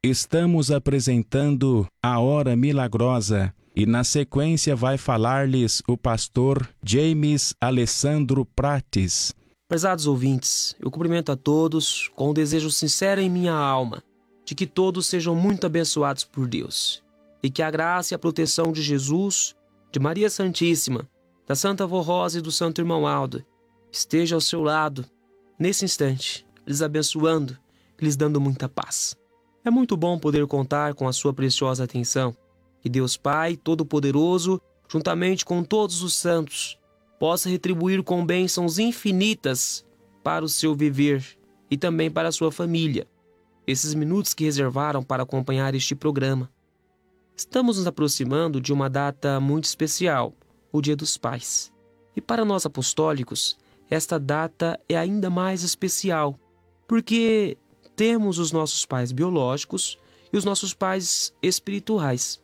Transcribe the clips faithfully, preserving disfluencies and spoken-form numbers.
estamos apresentando a Hora Milagrosa e na sequência vai falar-lhes o pastor James Alessandro Prates. Prezados ouvintes, eu cumprimento a todos com um desejo sincero em minha alma de que todos sejam muito abençoados por Deus e que a graça e a proteção de Jesus, de Maria Santíssima, da Santa Avó Rosa e do Santo Irmão Aldo esteja ao seu lado nesse instante, lhes abençoando, lhes dando muita paz. É muito bom poder contar com a sua preciosa atenção. Que Deus Pai Todo-Poderoso, juntamente com todos os santos, possa retribuir com bênçãos infinitas para o seu viver e também para a sua família, esses minutos que reservaram para acompanhar este programa. Estamos nos aproximando de uma data muito especial, o Dia dos Pais. E para nós apostólicos, esta data é ainda mais especial, porque temos os nossos pais biológicos e os nossos pais espirituais.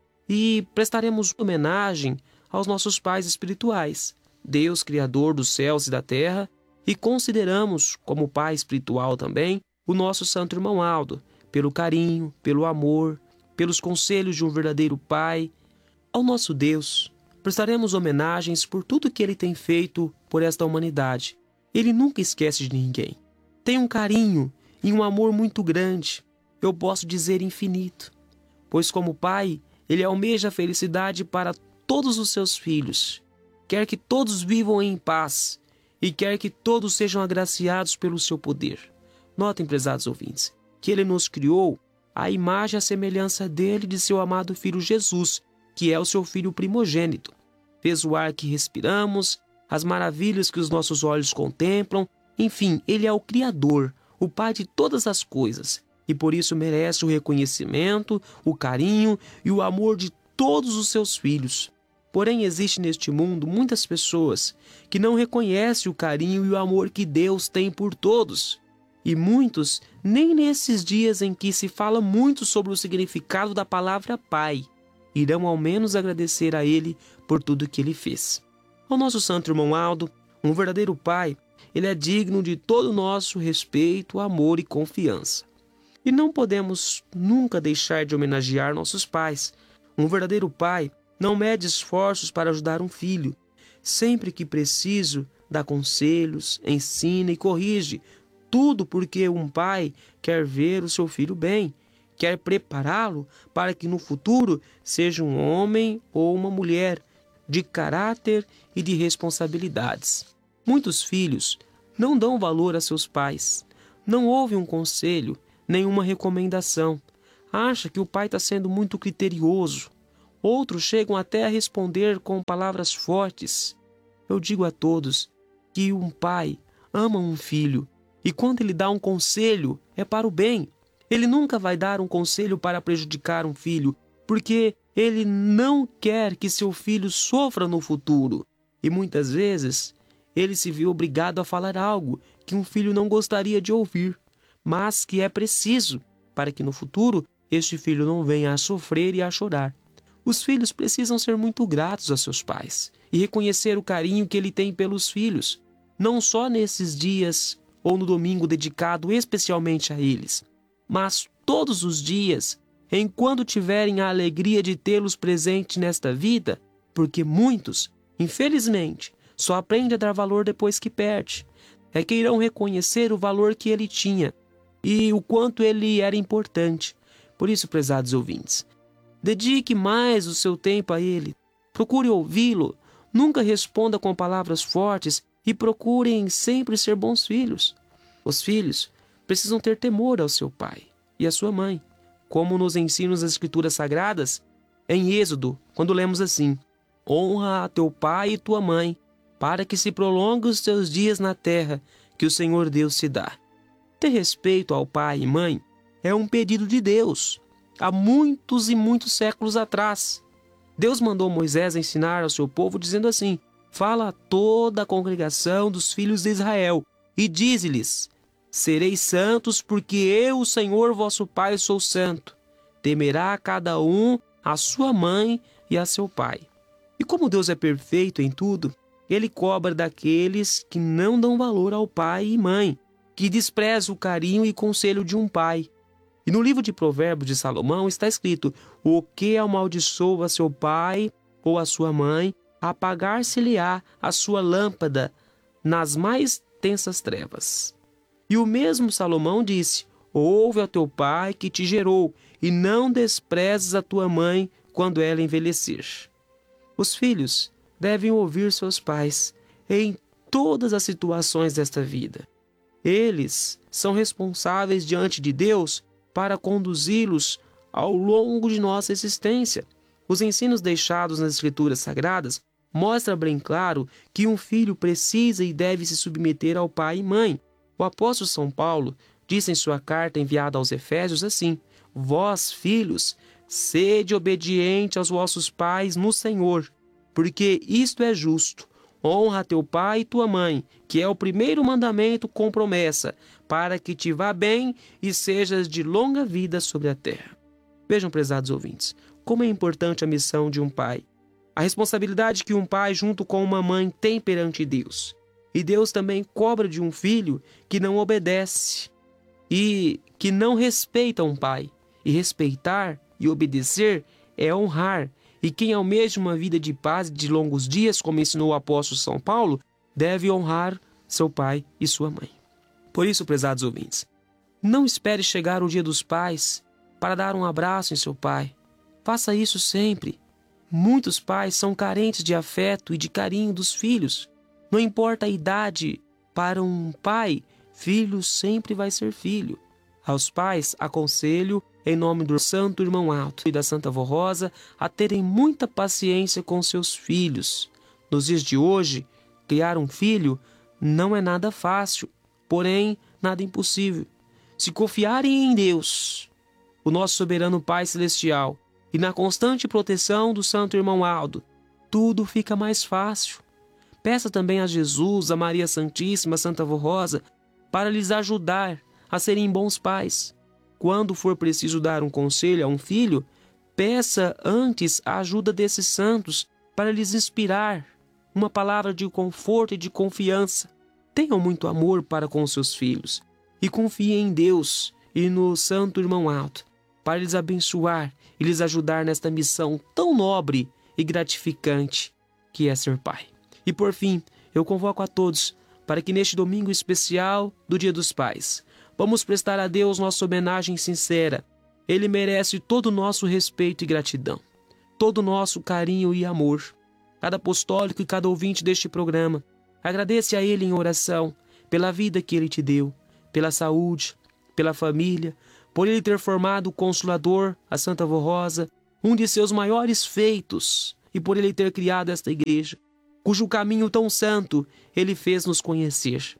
E prestaremos homenagem aos nossos pais espirituais, Deus, Criador dos céus e da terra, e consideramos como pai espiritual também o nosso Santo Irmão Aldo, pelo carinho, pelo amor, pelos conselhos de um verdadeiro pai. Ao nosso Deus, prestaremos homenagens por tudo que Ele tem feito por esta humanidade. Ele nunca esquece de ninguém. Tem um carinho e um amor muito grande, eu posso dizer infinito, pois como pai, Ele almeja a felicidade para todos os seus filhos. Quer que todos vivam em paz e quer que todos sejam agraciados pelo seu poder. Notem, prezados ouvintes, que Ele nos criou à imagem e à semelhança dele e de seu amado Filho Jesus, que é o seu Filho primogênito. Fez o ar que respiramos, as maravilhas que os nossos olhos contemplam. Enfim, Ele é o Criador, o Pai de todas as coisas, e por isso merece o reconhecimento, o carinho e o amor de todos os seus filhos. Porém, existe neste mundo muitas pessoas que não reconhecem o carinho e o amor que Deus tem por todos. E muitos, nem nesses dias em que se fala muito sobre o significado da palavra Pai, irão ao menos agradecer a Ele por tudo que Ele fez. Ao nosso Santo Irmão Aldo, um verdadeiro Pai, Ele é digno de todo o nosso respeito, amor e confiança. E não podemos nunca deixar de homenagear nossos pais. Um verdadeiro pai não mede esforços para ajudar um filho. Sempre que preciso, dá conselhos, ensina e corrige. Tudo porque um pai quer ver o seu filho bem, quer prepará-lo para que no futuro seja um homem ou uma mulher de caráter e de responsabilidades. Muitos filhos não dão valor a seus pais, não ouvem um conselho, nenhuma recomendação. Acha que o pai está sendo muito criterioso. Outros chegam até a responder com palavras fortes. Eu digo a todos que um pai ama um filho e quando ele dá um conselho é para o bem. Ele nunca vai dar um conselho para prejudicar um filho, porque ele não quer que seu filho sofra no futuro. E muitas vezes ele se vê obrigado a falar algo que um filho não gostaria de ouvir, mas que é preciso para que no futuro este filho não venha a sofrer e a chorar. Os filhos precisam ser muito gratos a seus pais e reconhecer o carinho que ele tem pelos filhos, não só nesses dias ou no domingo dedicado especialmente a eles, mas todos os dias, enquanto tiverem a alegria de tê-los presente nesta vida, porque muitos, infelizmente, só aprendem a dar valor depois que perde. É que irão reconhecer o valor que ele tinha e o quanto ele era importante. Por isso, prezados ouvintes, dedique mais o seu tempo a ele. Procure ouvi-lo. Nunca responda com palavras fortes e procurem sempre ser bons filhos. Os filhos precisam ter temor ao seu pai e à sua mãe, como nos ensinam as Escrituras Sagradas, em Êxodo, quando lemos assim: honra a teu pai e tua mãe, para que se prolongue os teus dias na terra que o Senhor Deus te dá. Ter respeito ao pai e mãe é um pedido de Deus, há muitos e muitos séculos atrás. Deus mandou Moisés ensinar ao seu povo dizendo assim: fala a toda a congregação dos filhos de Israel e dize-lhes: sereis santos, porque eu, o Senhor vosso Pai, sou santo. Temerá cada um a sua mãe e a seu pai. E como Deus é perfeito em tudo, Ele cobra daqueles que não dão valor ao pai e mãe, que desprezam o carinho e conselho de um pai. E no livro de Provérbios de Salomão está escrito: o que amaldiçoa seu pai ou a sua mãe, apagar-se-lhe-á a sua lâmpada nas mais tensas trevas. E o mesmo Salomão disse: ouve ao teu pai que te gerou, e não desprezes a tua mãe quando ela envelhecer. Os filhos devem ouvir seus pais em todas as situações desta vida. Eles são responsáveis diante de Deus para conduzi-los ao longo de nossa existência. Os ensinos deixados nas Escrituras Sagradas mostram bem claro que um filho precisa e deve se submeter ao pai e mãe. O apóstolo São Paulo disse em sua carta enviada aos Efésios assim: vós, filhos, sede obediente aos vossos pais no Senhor, porque isto é justo. Honra teu pai e tua mãe, que é o primeiro mandamento com promessa, para que te vá bem e sejas de longa vida sobre a terra. Vejam, prezados ouvintes, como é importante a missão de um pai. A responsabilidade que um pai junto com uma mãe tem perante Deus. E Deus também cobra de um filho que não obedece e que não respeita um pai. E respeitar e obedecer é honrar. E quem almeja uma vida de paz e de longos dias, como ensinou o apóstolo São Paulo, deve honrar seu pai e sua mãe. Por isso, prezados ouvintes, não espere chegar o dia dos pais para dar um abraço em seu pai. Faça isso sempre. Muitos pais são carentes de afeto e de carinho dos filhos. Não importa a idade, para um pai, filho sempre vai ser filho. Aos pais, aconselho, em nome do Santo Irmão Alto e da Santa Vó Rosa, a terem muita paciência com seus filhos. Nos dias de hoje, criar um filho não é nada fácil, porém, nada impossível. Se confiarem em Deus, o nosso soberano Pai Celestial, e na constante proteção do Santo Irmão Aldo, tudo fica mais fácil. Peça também a Jesus, a Maria Santíssima, a Santa Vó Rosa, para lhes ajudar a serem bons pais. Quando for preciso dar um conselho a um filho, peça antes a ajuda desses santos para lhes inspirar uma palavra de conforto e de confiança. Tenham muito amor para com seus filhos e confiem em Deus e no Santo Irmão Alto para lhes abençoar e lhes ajudar nesta missão tão nobre e gratificante que é ser pai. E por fim, eu convoco a todos para que neste domingo especial do Dia dos Pais, vamos prestar a Deus nossa homenagem sincera. Ele merece todo o nosso respeito e gratidão, todo o nosso carinho e amor. Cada apostólico e cada ouvinte deste programa, agradece a Ele em oração pela vida que Ele te deu, pela saúde, pela família, por Ele ter formado o Consolador, a Santa Vó Rosa, um de seus maiores feitos, e por Ele ter criado esta igreja, cujo caminho tão santo Ele fez nos conhecer.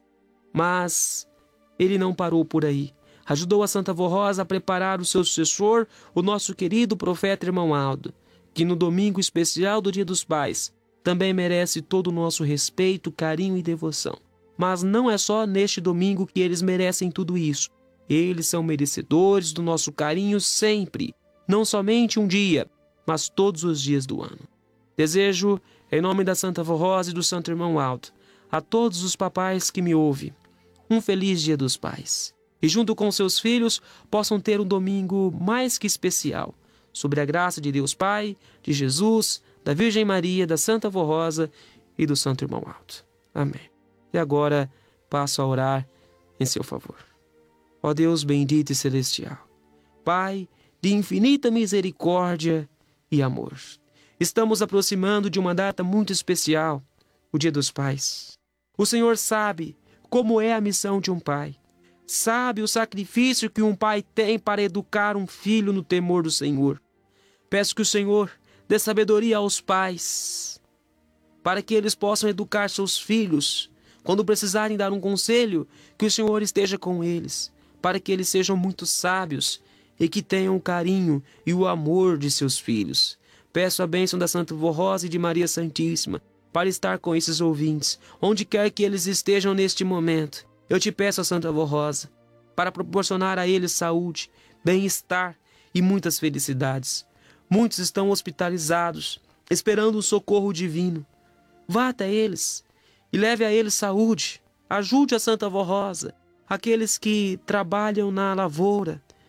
Mas Ele não parou por aí. Ajudou a Santa Vó Rosa a preparar o seu sucessor, o nosso querido profeta Irmão Aldo, que no domingo especial do Dia dos Pais também merece todo o nosso respeito, carinho e devoção. Mas não é só neste domingo que eles merecem tudo isso. Eles são merecedores do nosso carinho sempre, não somente um dia, mas todos os dias do ano. Desejo, em nome da Santa Vó Rosa e do Santo Irmão Aldo, a todos os papais que me ouvem, um feliz Dia dos Pais. E junto com seus filhos possam ter um domingo mais que especial, sobre a graça de Deus Pai, de Jesus, da Virgem Maria, da Santa Vó Rosa e do Santo Irmão Aldo. Amém. E agora passo a orar em seu favor. Ó Deus bendito e celestial, Pai de infinita misericórdia e amor, estamos aproximando de uma data muito especial, o Dia dos Pais. O Senhor sabe como é a missão de um pai. Sabe o sacrifício que um pai tem para educar um filho no temor do Senhor. Peço que o Senhor dê sabedoria aos pais, para que eles possam educar seus filhos. Quando precisarem dar um conselho, que o Senhor esteja com eles, para que eles sejam muito sábios e que tenham o carinho e o amor de seus filhos. Peço a bênção da Santa Vó Rosa e de Maria Santíssima, para estar com esses ouvintes, onde quer que eles estejam neste momento. Eu te peço, a Santa Vó Rosa, para proporcionar a eles saúde, bem-estar e muitas felicidades. Muitos estão hospitalizados, esperando o socorro divino. Vá até eles e leve a eles saúde. Ajude a Santa Vó Rosa, aqueles que trabalham na lavoura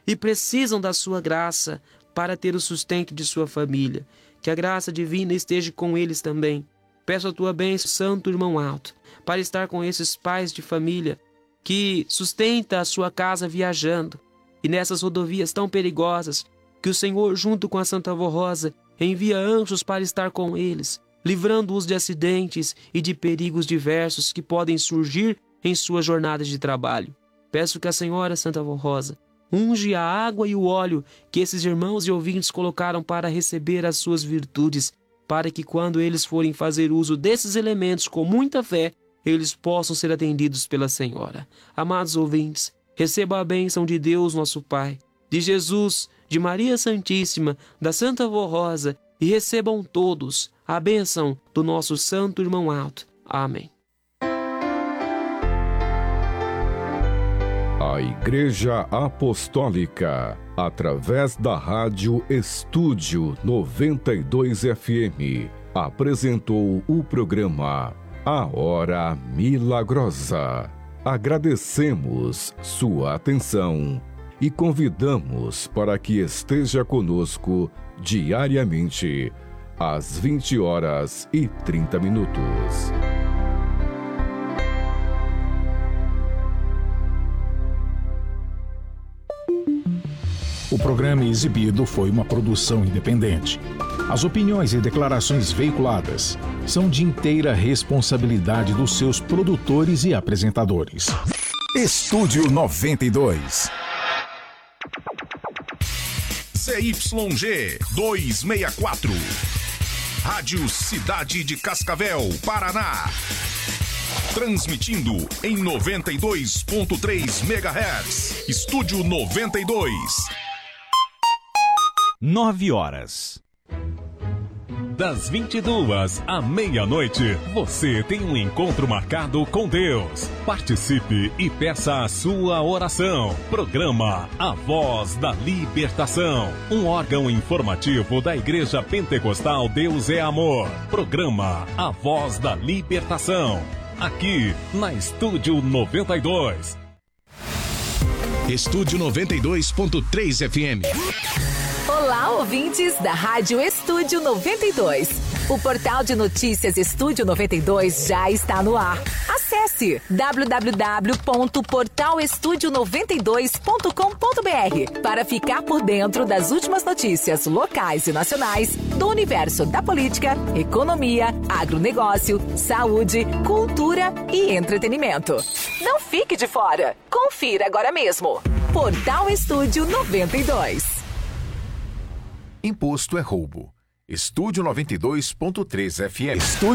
e precisam da sua graça para ter o sustento de sua família. Que a graça divina esteja com eles também. Peço a tua bênção, Santo Irmão Alto, para estar com esses pais de família que sustenta a sua casa viajando e nessas rodovias tão perigosas, que o Senhor, junto com a Santa Avó Rosa, envia anjos para estar com eles, livrando-os de acidentes e de perigos diversos que podem surgir em suas jornadas de trabalho. Peço que a Senhora Santa Avó Rosa unge a água e o óleo que esses irmãos e ouvintes colocaram para receber as suas virtudes, para que quando eles forem fazer uso desses elementos com muita fé, eles possam ser atendidos pela Senhora. Amados ouvintes, receba a bênção de Deus nosso Pai, de Jesus, de Maria Santíssima, da Santa Avó Rosa, e recebam todos a bênção do nosso Santo Irmão Alto. Amém. A Igreja Apostólica, através da Rádio Estúdio noventa e dois F M, apresentou o programa A Hora Milagrosa. Agradecemos sua atenção e convidamos para que esteja conosco diariamente, às vinte horas e trinta minutos. O programa exibido foi uma produção independente. As opiniões e declarações veiculadas são de inteira responsabilidade dos seus produtores e apresentadores. Estúdio noventa e dois. Z Y G duzentos e sessenta e quatro. Rádio Cidade de Cascavel, Paraná. Transmitindo em noventa e dois ponto três megahertz. Estúdio noventa e dois. Nove horas. Das vinte e duas à meia-noite, você tem um encontro marcado com Deus. Participe e peça a sua oração. Programa A Voz da Libertação, um órgão informativo da Igreja Pentecostal Deus é Amor. Programa A Voz da Libertação, aqui na Estúdio noventa e dois. Estúdio noventa e dois ponto três F M. Olá, ouvintes da Rádio Estúdio noventa e dois. O portal de notícias Estúdio noventa e dois já está no ar. Acesse w w w ponto portal estúdio noventa e dois ponto com ponto b r para ficar por dentro das últimas notícias locais e nacionais do universo da política, economia, agronegócio, saúde, cultura e entretenimento. Não fique de fora. Confira agora mesmo. Portal Estúdio noventa e dois. Imposto é roubo. Estúdio noventa e dois ponto três F M.